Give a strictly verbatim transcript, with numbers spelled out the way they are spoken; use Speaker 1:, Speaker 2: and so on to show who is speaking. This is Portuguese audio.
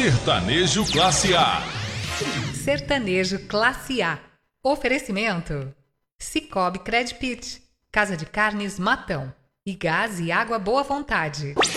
Speaker 1: Sertanejo Classe A.
Speaker 2: Sertanejo Classe A. Oferecimento: Cicobi Credpit, Casa de Carnes Matão e Gás e Água Boa Vontade.